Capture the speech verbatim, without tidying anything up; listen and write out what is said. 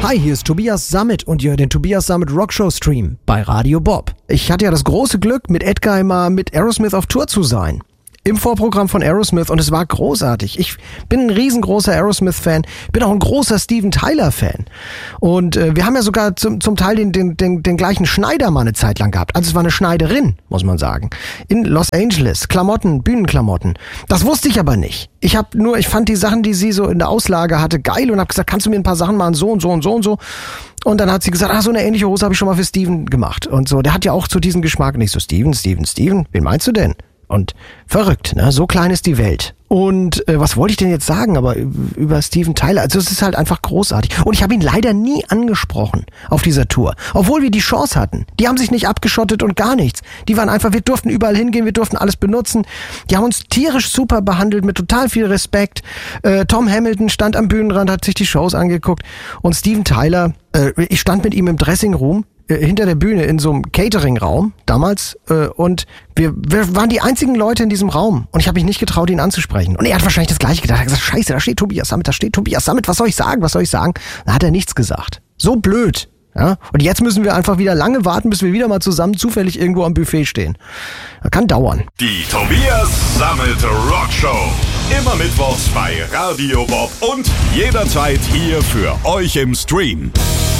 Hi, hier ist Tobias Sammet und ihr hört den Tobias Sammet Rockshow Stream bei Radio Bob. Ich hatte ja das große Glück, mit Edgar immer mit Aerosmith auf Tour zu sein. Im Vorprogramm von Aerosmith und es war großartig. Ich bin ein riesengroßer Aerosmith-Fan, bin auch ein großer Steven Tyler-Fan. Und äh, wir haben ja sogar zum, zum Teil den, den, den, den gleichen Schneider mal eine Zeit lang gehabt. Also es war eine Schneiderin, muss man sagen. In Los Angeles, Klamotten, Bühnenklamotten. Das wusste ich aber nicht. Ich hab nur, ich fand die Sachen, die sie so in der Auslage hatte, geil und hab gesagt, kannst du mir ein paar Sachen machen, so und so und so und so. Und dann hat sie gesagt, ach, so eine ähnliche Hose habe ich schon mal für Steven gemacht. Und so, der hat ja auch so diesen Geschmack. Und ich so, Steven, Steven, Steven, wen meinst du denn? Und verrückt, ne? So klein ist die Welt. Und äh, was wollte ich denn jetzt sagen, aber über Steven Tyler? Also es ist halt einfach großartig. Und ich habe ihn leider nie angesprochen auf dieser Tour. Obwohl wir die Chance hatten. Die haben sich nicht abgeschottet und gar nichts. Die waren einfach, wir durften überall hingehen, wir durften alles benutzen. Die haben uns tierisch super behandelt, mit total viel Respekt. Äh, Tom Hamilton stand am Bühnenrand, hat sich die Shows angeguckt. Und Steven Tyler, äh, ich stand mit ihm im Dressing Room, hinter der Bühne in so einem Catering-Raum damals äh, und wir, wir waren die einzigen Leute in diesem Raum und ich habe mich nicht getraut, ihn anzusprechen. Und er hat wahrscheinlich das Gleiche gedacht. Er hat gesagt, scheiße, da steht Tobias Sammet, da steht Tobias Sammet, was soll ich sagen, was soll ich sagen? Da hat er nichts gesagt. So blöd. Ja? Und jetzt müssen wir einfach wieder lange warten, bis wir wieder mal zusammen zufällig irgendwo am Buffet stehen. Das kann dauern. Die Tobias Sammet Rockshow. Immer mittwochs bei Radio Bob und jederzeit hier für euch im Stream.